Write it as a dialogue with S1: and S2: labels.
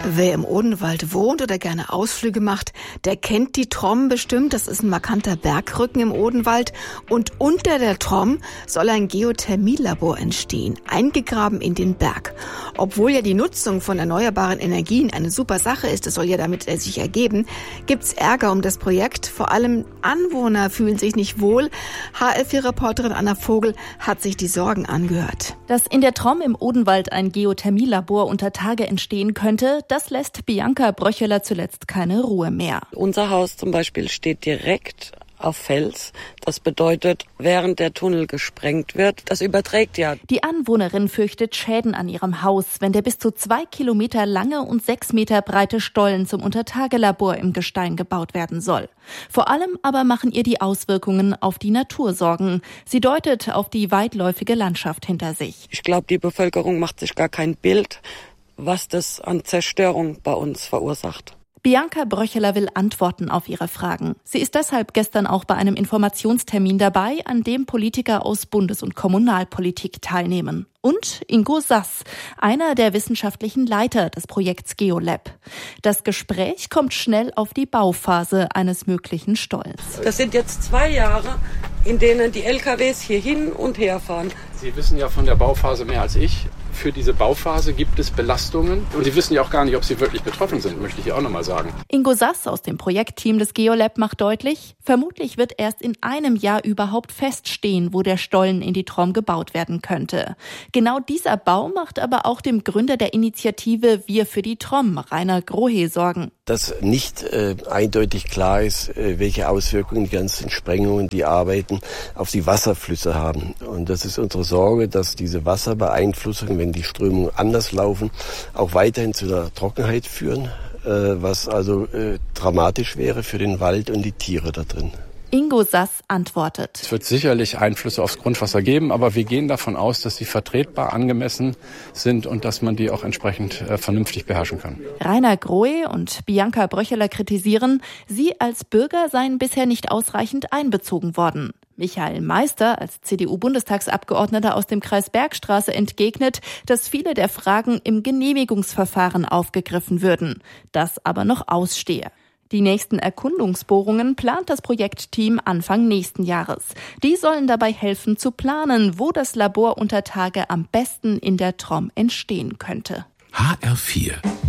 S1: Wer im Odenwald wohnt oder gerne Ausflüge macht, der kennt die Tromm bestimmt. Das ist ein markanter Bergrücken im Odenwald. Und unter der Tromm soll ein Geothermielabor entstehen, eingegraben in den Berg. Obwohl ja die Nutzung von erneuerbaren Energien eine super Sache ist, das soll ja damit sich ergeben, gibt's Ärger um das Projekt. Vor allem Anwohner fühlen sich nicht wohl. HR4-Reporterin Anna Vogel hat sich die Sorgen angehört.
S2: Dass in der Tromm im Odenwald ein Geothermielabor unter Tage entstehen könnte, das lässt Bianca Bröcheler zuletzt keine Ruhe mehr.
S3: Unser Haus zum Beispiel steht direkt auf Fels. Das bedeutet, während der Tunnel gesprengt wird, das überträgt ja.
S2: Die Anwohnerin fürchtet Schäden an ihrem Haus, wenn der bis zu 2 Kilometer lange und 6 Meter breite Stollen zum Untertagelabor im Gestein gebaut werden soll. Vor allem aber machen ihr die Auswirkungen auf die Natur Sorgen. Sie deutet auf die weitläufige Landschaft hinter sich.
S3: Ich glaube, die Bevölkerung macht sich gar kein Bild, was das an Zerstörung bei uns verursacht.
S2: Bianca Bröcheler will Antworten auf ihre Fragen. Sie ist deshalb gestern auch bei einem Informationstermin dabei, an dem Politiker aus Bundes- und Kommunalpolitik teilnehmen. Und Ingo Sass, einer der wissenschaftlichen Leiter des Projekts GeoLab. Das Gespräch kommt schnell auf die Bauphase eines möglichen Stollens.
S3: Das sind jetzt 2 Jahre, in denen die LKWs hier hin und her fahren.
S4: Sie wissen ja von der Bauphase mehr als ich. Für diese Bauphase gibt es Belastungen. Und Sie wissen ja auch gar nicht, ob Sie wirklich betroffen sind, möchte ich auch nochmal sagen.
S2: Ingo Sass aus dem Projektteam des GeoLab macht deutlich, vermutlich wird erst in einem Jahr überhaupt feststehen, wo der Stollen in die Tromm gebaut werden könnte. Genau dieser Bau macht aber auch dem Gründer der Initiative Wir für die Tromm, Rainer Grohe, Sorgen.
S5: Dass nicht eindeutig klar ist, welche Auswirkungen die ganzen Sprengungen, die Arbeiten auf die Wasserflüsse haben. Und das ist unsere Sorge, dass diese Wasserbeeinflussungen, wenn die Strömungen anders laufen, auch weiterhin zu einer Trockenheit führen, was also dramatisch wäre für den Wald und die Tiere da drin.
S2: Ingo Sass antwortet.
S4: Es wird sicherlich Einflüsse aufs Grundwasser geben, aber wir gehen davon aus, dass sie vertretbar, angemessen sind und dass man die auch entsprechend vernünftig beherrschen kann.
S2: Rainer Grohe und Bianca Bröcheler kritisieren, sie als Bürger seien bisher nicht ausreichend einbezogen worden. Michael Meister als CDU-Bundestagsabgeordneter aus dem Kreis Bergstraße entgegnet, dass viele der Fragen im Genehmigungsverfahren aufgegriffen würden, das aber noch ausstehe. Die nächsten Erkundungsbohrungen plant das Projektteam Anfang nächsten Jahres. Die sollen dabei helfen zu planen, wo das Labor unter Tage am besten in der Tromm entstehen könnte.
S6: HR4